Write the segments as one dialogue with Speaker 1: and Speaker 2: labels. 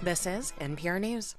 Speaker 1: This is NPR News.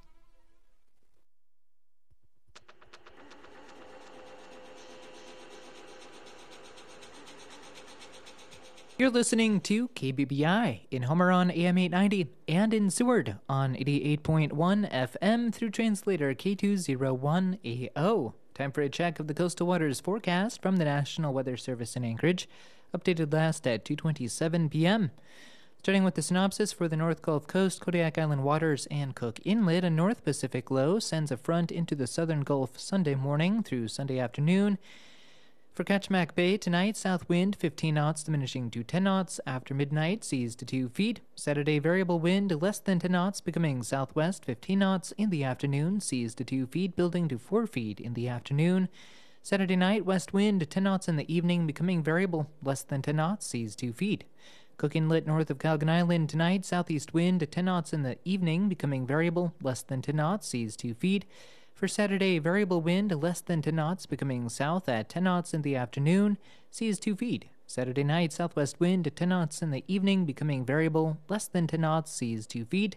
Speaker 2: You're listening to KBBI in Homer on AM 890 and in Seward on 88.1 FM through translator K201AO. Time for a check of the coastal waters forecast from the National Weather Service in Anchorage, updated last at 2:27 p.m. Starting with the synopsis for the North Gulf Coast, Kodiak Island waters, and Cook Inlet, a North Pacific low sends a front into the southern Gulf Sunday morning through Sunday afternoon. For Kachemak Bay, tonight, south wind 15 knots diminishing to 10 knots. After midnight, seas to 2 feet. Saturday, variable wind less than 10 knots, becoming southwest 15 knots. In the afternoon, seas to 2 feet, building to 4 feet in the afternoon. Saturday night, west wind 10 knots in the evening, becoming variable less than 10 knots, seas 2 feet. Cook Inlet north of Calgon Island tonight, southeast wind 10 knots in the evening, becoming variable less than 10 knots, seas 2 feet. For Saturday, variable wind less than 10 knots, becoming south at 10 knots in the afternoon, seas 2 feet. Saturday night, southwest wind 10 knots in the evening, becoming variable less than 10 knots, seas 2 feet.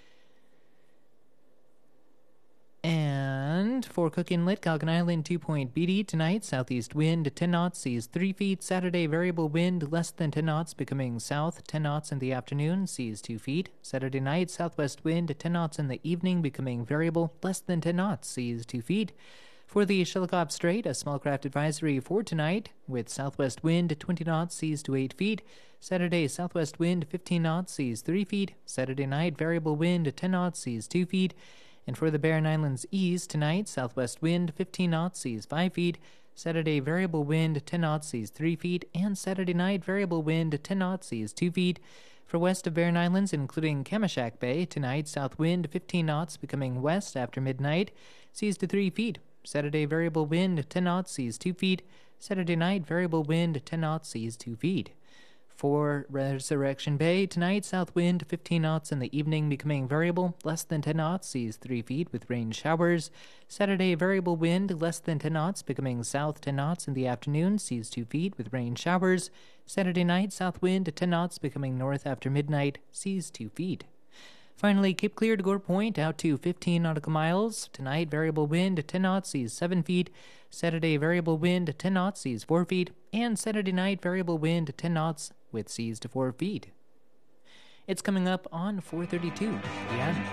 Speaker 2: And for Cook Inlet, Calgon Island, 2-point BD tonight, southeast wind 10 knots, seas 3 feet. Saturday, variable wind less than 10 knots, becoming south 10 knots in the afternoon, seas 2 feet. Saturday night, southwest wind 10 knots in the evening, becoming variable less than 10 knots, seas 2 feet. For the Shelikof Strait, a small craft advisory for tonight, with southwest wind 20 knots, seas to 8 feet. Saturday, southwest wind 15 knots, seas 3 feet. Saturday night, variable wind 10 knots, seas 2 feet. And for the Barren Islands East, tonight, southwest wind 15 knots, seas 5 feet. Saturday, variable wind 10 knots, seas 3 feet. And Saturday night, variable wind 10 knots, seas 2 feet. For west of Barren Islands, including Kamishak Bay, tonight, south wind 15 knots, becoming west after midnight, seas to 3 feet. Saturday, variable wind 10 knots, seas 2 feet. Saturday night, variable wind 10 knots, seas 2 feet. For Resurrection Bay, tonight, south wind 15 knots in the evening, becoming variable less than 10 knots, seas 3 feet with rain showers. Saturday, variable wind less than 10 knots, becoming south 10 knots in the afternoon, seas 2 feet with rain showers. Saturday night, south wind 10 knots, becoming north after midnight, seas 2 feet. Finally, Cape Clear to Gore Point out to 15 nautical miles. Tonight, variable wind 10 knots, seas 7 feet. Saturday, variable wind 10 knots, seas 4 feet. And Saturday night, variable wind 10 knots with seas to 4 feet. It's coming up on 4:32 p.m.